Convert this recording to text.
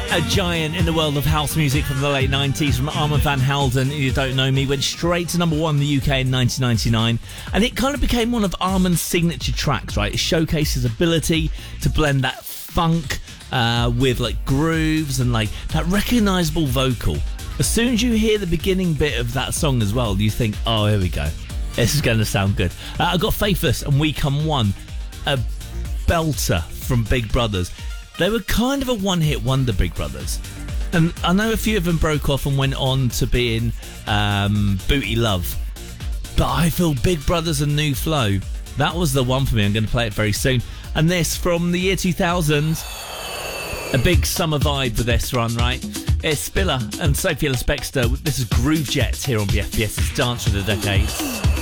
A giant in the world of house music from the late 90s, from Armand van Helden. You don't know me, went straight to number one in the UK in 1999, and it kind of became one of Armand's signature tracks, right? It showcased his ability to blend that funk with like grooves and like that recognisable vocal. As soon as you hear the beginning bit of that song as well, you think, oh, here we go. This is going to sound good. I got Faithless and We Come One, a belter from Big Brothers. They were kind of a one-hit wonder, Big Brothers. And I know a few of them broke off and went on to be in Booty Love. But I feel Big Brothers and New Flow, that was the one for me. I'm going to play it very soon. And this from the year 2000, a big summer vibe with this one, right? It's Spiller and Sophie Ellis-Bextor. This is Groove Jet here on BFBS's Dance for the Decades.